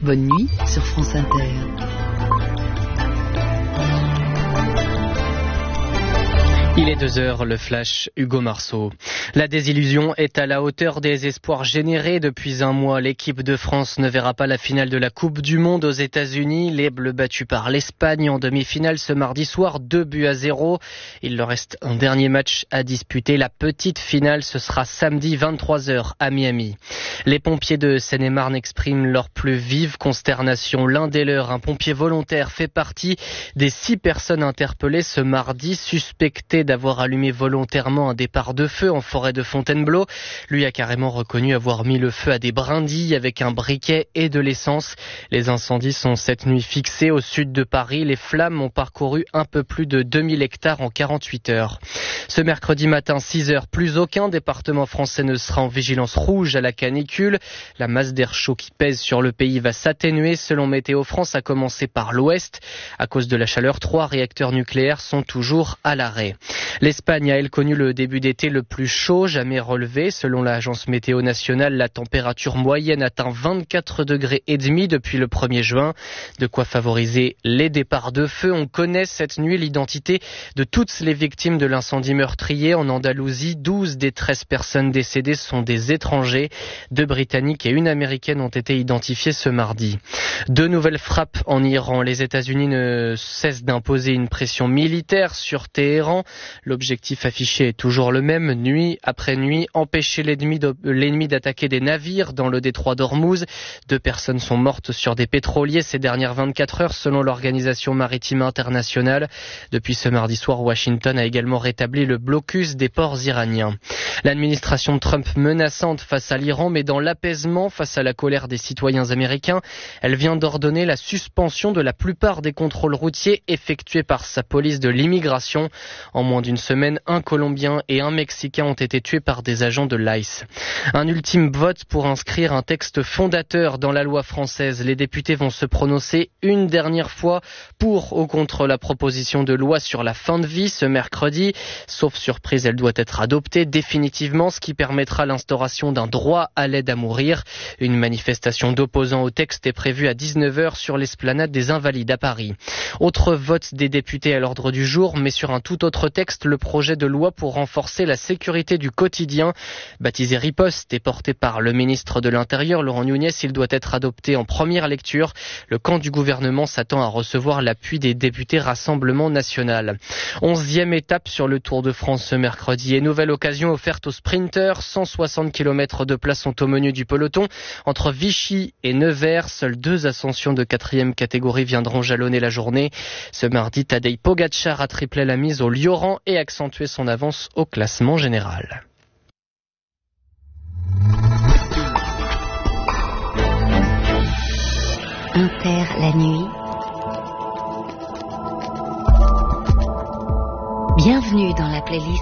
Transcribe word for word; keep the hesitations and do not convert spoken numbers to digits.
Bonne nuit sur France Inter. Il est deux heures, le flash, Hugo Marceau. La désillusion est à la hauteur des espoirs générés depuis un mois. L'équipe de France ne verra pas la finale de la Coupe du Monde aux États-Unis. Les Bleus battus par l'Espagne en demi-finale ce mardi soir, deux buts à zéro. Il leur reste un dernier match à disputer. La petite finale, ce sera samedi vingt-trois heures à Miami. Les pompiers de Seine-et-Marne expriment leur plus vive consternation. L'un des leurs, un pompier volontaire, fait partie des six personnes interpellées ce mardi, suspectées d'avoir allumé volontairement un départ de feu en forêt de Fontainebleau. Lui a carrément reconnu avoir mis le feu à des brindilles avec un briquet et de l'essence. Les incendies sont cette nuit fixés au sud de Paris. Les flammes ont parcouru un peu plus de deux mille hectares en quarante-huit heures. Ce mercredi matin, six heures, plus aucun département français ne sera en vigilance rouge à la canicule. La masse d'air chaud qui pèse sur le pays va s'atténuer selon Météo France, à commencer par l'Ouest. À cause de la chaleur, trois réacteurs nucléaires sont toujours à l'arrêt. L'Espagne a, elle, connu le début d'été le plus chaud jamais relevé. Selon l'agence météo nationale, la température moyenne atteint vingt-quatre degrés et demi depuis le premier juin. De quoi favoriser les départs de feu. On connaît cette nuit l'identité de toutes les victimes de l'incendie meurtrier en Andalousie. douze des treize personnes décédées sont des étrangers. Deux Britanniques et une Américaine ont été identifiées ce mardi. Deux nouvelles frappes en Iran. Les États-Unis ne cessent d'imposer une pression militaire sur Téhéran. L'objectif affiché est toujours le même, nuit après nuit, empêcher l'ennemi d'attaquer des navires dans le détroit d'Ormuz. Deux personnes sont mortes sur des pétroliers ces dernières vingt-quatre heures selon l'Organisation maritime internationale. Depuis ce mardi soir, Washington a également rétabli le blocus des ports iraniens. L'administration Trump menaçante face à l'Iran, mais dans l'apaisement face à la colère des citoyens américains. Elle vient d'ordonner la suspension de la plupart des contrôles routiers effectués par sa police de l'immigration. En moins d'une semaine, un Colombien et un Mexicain ont été tués par des agents de l'I C E. Un ultime vote pour inscrire un texte fondateur dans la loi française. Les députés vont se prononcer une dernière fois pour ou contre la proposition de loi sur la fin de vie ce mercredi. Sauf surprise, elle doit être adoptée définitivement, ce qui permettra l'instauration d'un droit à l'aide à mourir. Une manifestation d'opposants au texte est prévue à dix-neuf heures sur l'esplanade des Invalides à Paris. Autre vote des députés à l'ordre du jour, mais sur un tout autre texte, le projet de loi pour renforcer la sécurité du quotidien. Baptisé Riposte et porté par le ministre de l'Intérieur, Laurent Nunez, il doit être adopté en première lecture. Le camp du gouvernement s'attend à recevoir l'appui des députés Rassemblement National. Onzième étape sur le Tour de France ce mercredi et nouvelle occasion offerte aux sprinteurs. cent soixante kilomètres de place sont au menu du peloton. Entre Vichy et Nevers, seules deux ascensions de quatrième catégorie viendront jalonner la journée. Ce mardi, Tadej Pogačar a triplé la mise au Lioran et accentué son avance au classement général. Inter la nuit. Bienvenue dans la playlist